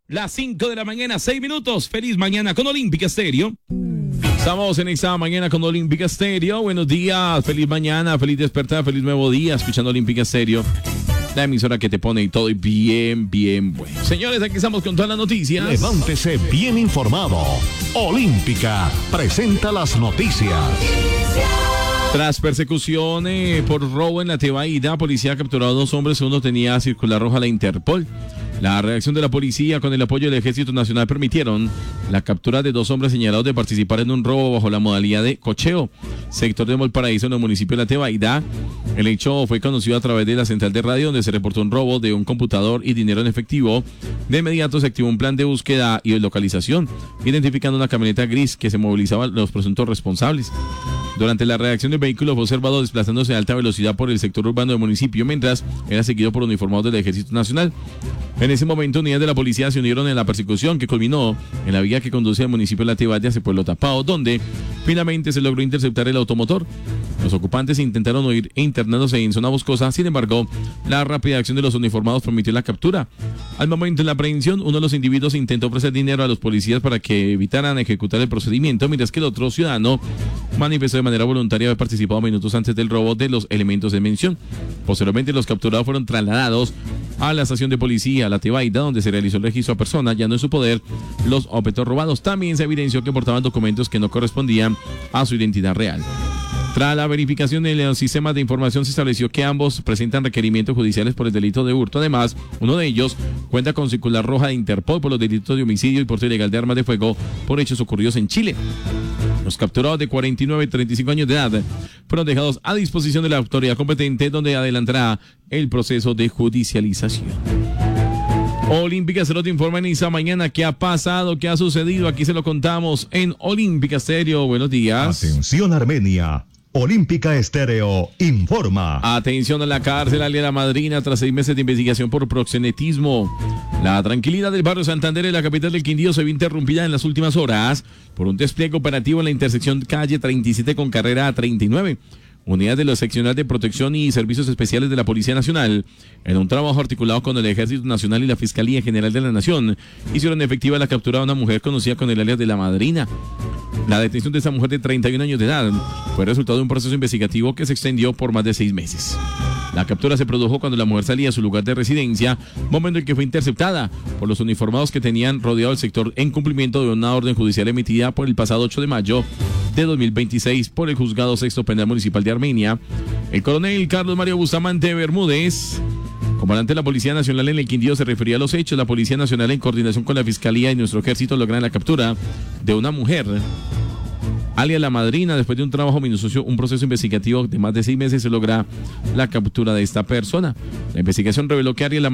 Las 5 de la mañana, 6 minutos. Feliz mañana con Olímpica Estéreo. Estamos en esta mañana con Olímpica Estéreo. Buenos días, feliz mañana, feliz despertar, feliz nuevo día, escuchando Olímpica Estéreo, la emisora que te pone y todo y bien bueno. Señores, aquí estamos con todas las noticias. Levántese bien informado. Olímpica presenta las noticias. Tras persecución por robo en la Tebaida, policía ha capturado a 2 hombres. Uno tenía circular roja a la Interpol. La reacción de la policía con el apoyo del Ejército Nacional permitieron la captura de 2 hombres señalados de participar en un robo bajo la modalidad de cocheo, sector de Valparaíso, en el municipio de La Tebaida. El hecho fue conocido a través de la central de radio, donde se reportó un robo de un computador y dinero en efectivo. De inmediato se activó un plan de búsqueda y de localización, identificando una camioneta gris que se movilizaban los presuntos responsables. Durante la reacción del vehículo fue observado desplazándose a alta velocidad por el sector urbano del municipio, mientras era seguido por uniformados del Ejército Nacional. En ese momento, unidades de la policía se unieron en la persecución, que culminó en la vía que conduce al municipio de La Tebaida hacia Pueblo Tapado, donde finalmente se logró interceptar el automotor. Los ocupantes intentaron huir internándose en zona boscosa. Sin embargo, la rápida acción de los uniformados permitió la captura. Al momento de la aprehensión, uno de los individuos intentó ofrecer dinero a los policías para que evitaran ejecutar el procedimiento, mientras que el otro ciudadano manifestó de manera voluntaria haber participado minutos antes del robo de los elementos de mención. Posteriormente, los capturados fueron trasladados a la estación de policía La Tebaida, donde se realizó el registro a persona, ya no en su poder los objetos robados. También se evidenció que portaban documentos que no correspondían a su identidad real. Tras la verificación de los sistemas de información, se estableció que ambos presentan requerimientos judiciales por el delito de hurto. Además, uno de ellos cuenta con circular roja de Interpol por los delitos de homicidio y porte ilegal de armas de fuego por hechos ocurridos en Chile. Los capturados de 49 y 35 años de edad fueron dejados a disposición de la autoridad competente, donde adelantará el proceso de judicialización. Olímpica Estéreo te informa en esta mañana qué ha pasado, qué ha sucedido. Aquí se lo contamos en Olímpica Estéreo. Buenos días. Atención, Armenia. Olímpica Estéreo informa. Atención a la cárcel, alias La Madrina, tras 6 meses de investigación por proxenetismo. La tranquilidad del barrio Santander, en la capital del Quindío, se vio interrumpida en las últimas horas por un despliegue operativo en la intersección calle 37 con carrera 39. Unidades de la Seccional de Protección y Servicios Especiales de la Policía Nacional, en un trabajo articulado con el Ejército Nacional y la Fiscalía General de la Nación, hicieron efectiva la captura de una mujer conocida con el alias de La Madrina. La detención de esta mujer de 31 años de edad fue resultado de un proceso investigativo que se extendió por más de 6 meses. La captura se produjo cuando la mujer salía a su lugar de residencia, momento en que fue interceptada por los uniformados que tenían rodeado el sector en cumplimiento de una orden judicial emitida por el pasado 8 de mayo de 2026 por el Juzgado Sexto Penal Municipal de Armenia. El coronel Carlos Mario Bustamante Bermúdez, comandante de la Policía Nacional en el Quindío, se refería a los hechos. La Policía Nacional, en coordinación con la Fiscalía y nuestro Ejército, lograron la captura de una mujer, alias La Madrina. Después de un trabajo minucioso, un proceso investigativo de más de 6 meses, se logra la captura de esta persona. La investigación reveló que alias La